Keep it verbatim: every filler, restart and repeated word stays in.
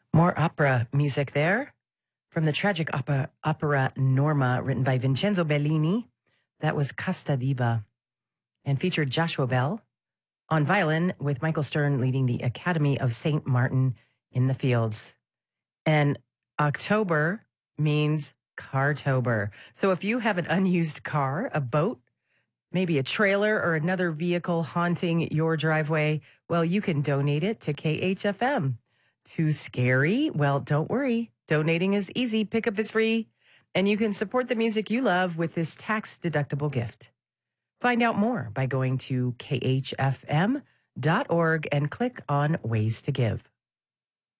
More opera music there from the tragic opera, opera Norma, written by Vincenzo Bellini. That was Casta Diva and featured Joshua Bell on violin with Michael Stern leading the Academy of Saint Martin in the Fields. And October means Cartober. So if you have an unused car, a boat, maybe a trailer or another vehicle haunting your driveway, well, you can donate it to K H F M. Too scary? Well, don't worry. Donating is easy. Pickup is free. And you can support the music you love with this tax-deductible gift. Find out more by going to K H F M dot org and click on Ways to Give.